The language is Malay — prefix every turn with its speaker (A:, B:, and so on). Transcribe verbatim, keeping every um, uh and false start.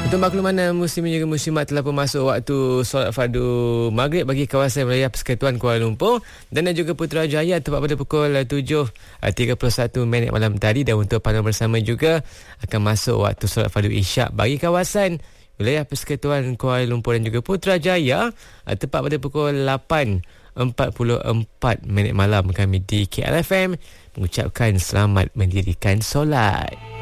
A: Untuk makluman muslimin juga muslimat telah pun masuk waktu solat fardu maghrib bagi kawasan wilayah Persekutuan Kuala Lumpur dan juga Putrajaya tepat pada pukul tujuh tiga puluh satu minit malam tadi. Dan untuk panel bersama juga akan masuk waktu solat fardu isyak bagi kawasan wilayah Persekutuan Kuala Lumpur dan juga Putrajaya tepat pada pukul lapan empat puluh empat minit malam. Kami di K L F M mengucapkan selamat mendirikan solat.